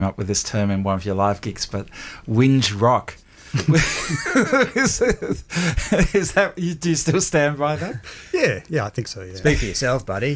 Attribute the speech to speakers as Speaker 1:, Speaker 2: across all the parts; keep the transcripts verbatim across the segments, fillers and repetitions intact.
Speaker 1: up with this term in one of your live gigs, but whinge rock. is, is that, do you still stand by that?
Speaker 2: Yeah, yeah, I think so, yeah.
Speaker 3: Speak for yourself, buddy.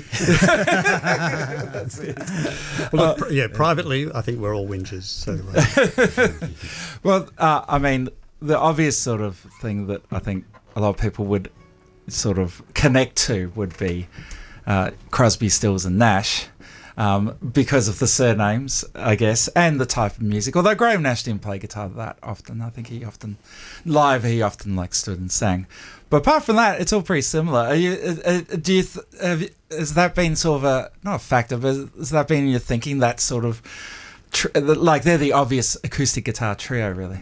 Speaker 1: That's it.
Speaker 2: Well, look, yeah, privately, I think we're all whingers. So, uh,
Speaker 1: well, uh, I mean, the obvious sort of thing that I think a lot of people would sort of connect to would be uh, Crosby, Stills and Nash. Um, because of the surnames, I guess, and the type of music. Although Graham Nash didn't play guitar that often. I think he often, live, he often like stood and sang. But apart from that, it's all pretty similar. Are you? Uh, do you? Th- have you has that been sort of a not a factor, but has that been in your thinking? That sort of tr- like they're the obvious acoustic guitar trio, really.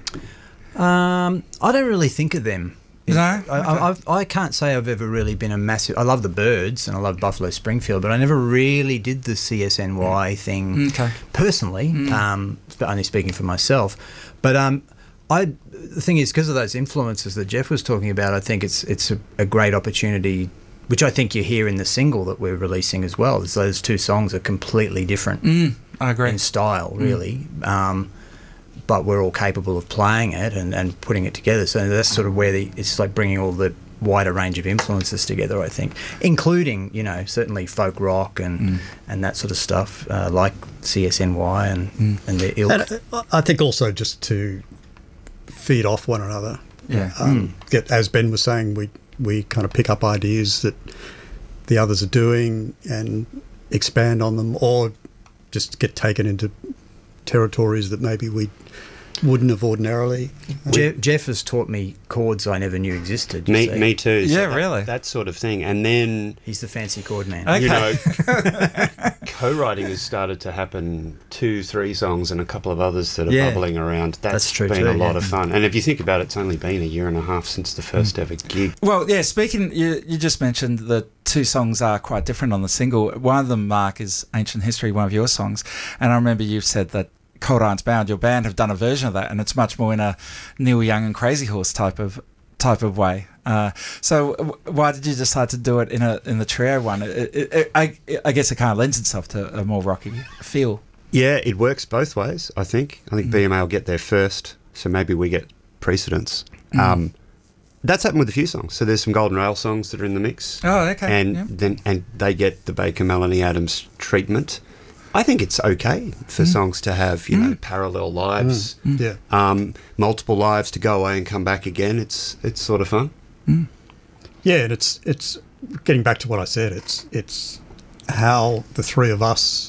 Speaker 3: Um, I don't really think of them.
Speaker 1: No,
Speaker 3: I,
Speaker 1: okay.
Speaker 3: I, I've, I can't say I've ever really been a massive. I love the Byrds and I love Buffalo Springfield, but I never really did the C S N Y thing
Speaker 1: Okay.
Speaker 3: personally.
Speaker 1: Mm.
Speaker 3: Um, only speaking for myself, but um, I. The thing is, because of those influences that Jeff was talking about, I think it's it's a, a great opportunity, which I think you hear in the single that we're releasing as well. Is those two songs are completely different
Speaker 1: Mm, I agree.
Speaker 3: in style, really. Mm. Um, but we're all capable of playing it and, and putting it together. So that's sort of where the, it's like bringing all the wider range of influences together, I think, including, you know, certainly folk rock and
Speaker 1: Mm.
Speaker 3: and that sort of stuff, uh, like C S N Y and,
Speaker 1: Mm.
Speaker 3: and their ilk.
Speaker 2: and I think also just to feed off one another.
Speaker 1: Yeah.
Speaker 2: Um, get, as Ben was saying, we, we kind of pick up ideas that the others are doing and expand on them, or just get taken into territories that maybe we wouldn't have ordinarily.
Speaker 3: Jeff, Jeff has taught me chords I never knew existed. you
Speaker 4: Me,
Speaker 3: see.
Speaker 4: me too.
Speaker 1: Yeah,
Speaker 4: that,
Speaker 1: really?
Speaker 4: That sort of thing. And then,
Speaker 3: He's the fancy chord man.
Speaker 1: Okay.
Speaker 4: you know, co-writing has started to happen. Two, three songs and a couple of others that are
Speaker 3: Yeah.
Speaker 4: bubbling around. That's,
Speaker 3: That's true
Speaker 4: been
Speaker 3: too,
Speaker 4: a lot
Speaker 3: yeah.
Speaker 4: of fun. And if you think about it, it's only been a year and a half since the first ever gig.
Speaker 1: Well, yeah, speaking, you, you just mentioned the two songs are quite different on the single. One of them, Mark, is Ancient History, one of your songs. And I remember you've said that Cold Irons Bound, your band, have done a version of that, and it's much more in a Neil Young and Crazy Horse type of type of way. Uh, so w- why did you decide to do it in a in the trio one? It, it, it, I, I guess it kind of lends itself to a more rocky feel.
Speaker 4: Yeah, it works both ways, I think. I think
Speaker 1: Mm.
Speaker 4: B M A will get there first, so maybe we get precedence.
Speaker 1: Mm.
Speaker 4: Um, that's happened with a few songs. So there's some Golden Rail songs that are in the mix.
Speaker 1: Oh, okay.
Speaker 4: And
Speaker 1: yeah.
Speaker 4: then and they get the Baker Melanie Adams treatment. I think it's okay for
Speaker 1: Mm.
Speaker 4: songs to have, you know,
Speaker 1: Mm.
Speaker 4: parallel lives,
Speaker 1: Mm.
Speaker 2: Yeah.
Speaker 4: um, multiple lives to go away and come back again. It's it's sort of fun.
Speaker 1: Mm.
Speaker 2: Yeah, and it's it's getting back to what I said. It's it's how the three of us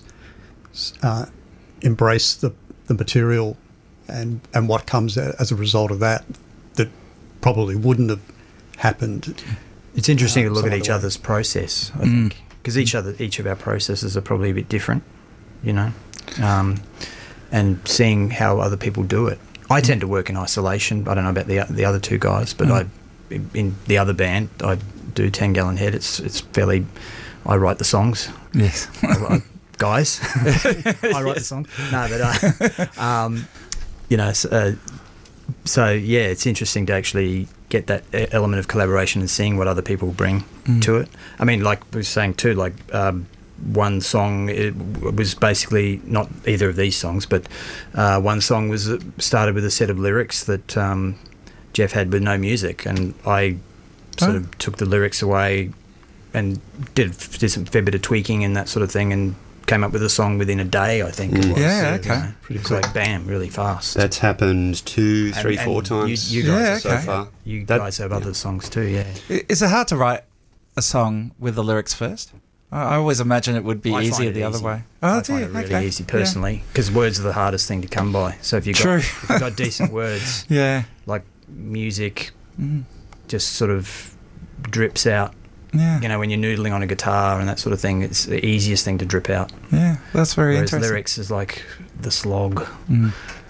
Speaker 2: uh, embrace the, the material and and what comes a- as a result of that that probably wouldn't have happened.
Speaker 3: It's interesting
Speaker 2: Uh,
Speaker 3: to look
Speaker 2: some
Speaker 3: at
Speaker 2: other
Speaker 3: each
Speaker 2: way.
Speaker 3: other's process, I
Speaker 1: Mm.
Speaker 3: think, because each other, each of our processes are probably a bit different, you know, um, and seeing how other people do it. I tend to work in isolation. I don't know about the the other two guys, but
Speaker 1: Mm.
Speaker 3: I, in the other band, I do Ten Gallon Head. It's it's fairly, I write the songs.
Speaker 1: Yes.
Speaker 3: I- guys, I write the songs. No, but uh, um, you know, so, uh, so yeah, it's interesting to actually get that e- element of collaboration and seeing what other people bring
Speaker 1: Mm.
Speaker 3: to it. I mean, like we were saying too, like um, one song it w- was basically not either of these songs, but uh, one song was uh, started with a set of lyrics that um, Jeff had with no music, and I sort
Speaker 1: Oh.
Speaker 3: of took the lyrics away and did did some fair bit of tweaking and that sort of thing, and came up with a song within a day, I think it
Speaker 4: Mm.
Speaker 3: was.
Speaker 1: Yeah,
Speaker 3: you
Speaker 1: okay.
Speaker 3: know.
Speaker 2: Pretty
Speaker 3: It's
Speaker 2: quick.
Speaker 3: like bam, really fast.
Speaker 4: That's happened two,
Speaker 3: And-
Speaker 4: three,
Speaker 3: and
Speaker 4: four
Speaker 3: you-
Speaker 4: times
Speaker 3: You, guys,
Speaker 1: Yeah,
Speaker 4: so
Speaker 1: okay.
Speaker 4: far.
Speaker 3: you
Speaker 4: That-
Speaker 3: guys have other songs too, yeah.
Speaker 1: I- Is it hard to write a song with the lyrics first? I I always imagine it would be
Speaker 3: I find
Speaker 1: easier
Speaker 3: it
Speaker 1: the other
Speaker 3: easy.
Speaker 1: way.
Speaker 3: I
Speaker 1: do
Speaker 3: find
Speaker 1: you?
Speaker 3: it really
Speaker 1: Okay.
Speaker 3: easy personally, because words are the hardest thing to come by. So if you've got,
Speaker 1: True.
Speaker 3: if you've got decent words,
Speaker 1: Yeah. yeah.
Speaker 3: like music
Speaker 1: Mm.
Speaker 3: just sort of drips out.
Speaker 1: Yeah.
Speaker 3: You know, when you're noodling on a guitar and that sort of thing, it's the easiest thing to drip out.
Speaker 1: Yeah. That's very
Speaker 3: Whereas
Speaker 1: interesting.
Speaker 3: lyrics is like the slog.
Speaker 1: Mm.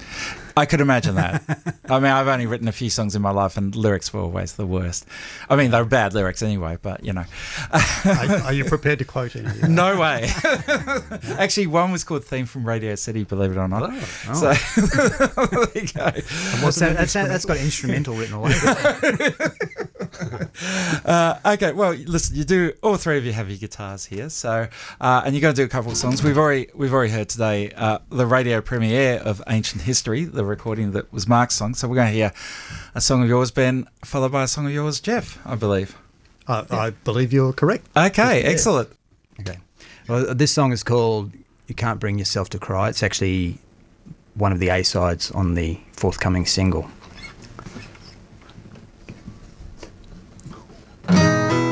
Speaker 1: I could imagine that. I mean, I've only written a few songs in my life, and lyrics were always the worst. I mean, they're bad lyrics anyway, but you know.
Speaker 2: Are, are you prepared to quote any?
Speaker 1: No way. Actually, one was called "Theme from Radio City," believe it or not.
Speaker 3: Oh.
Speaker 1: So there you go.
Speaker 3: What's that? That's, that's got instrumental written all over it.
Speaker 1: uh, okay, well, listen, you do, all three of you have your guitars here, so, uh, and you're going to do a couple of songs. We've already we've already heard today uh, the radio premiere of Ancient History, the recording that was Mark's song, so we're going to hear a song of yours, Ben, followed by a song of yours, Jeff, I believe.
Speaker 2: I, I believe you're correct.
Speaker 1: Okay,
Speaker 2: Yeah.
Speaker 1: excellent.
Speaker 3: Okay. Well, this song is called You Can't Bring Yourself to Cry. It's actually one of the A-sides on the forthcoming single.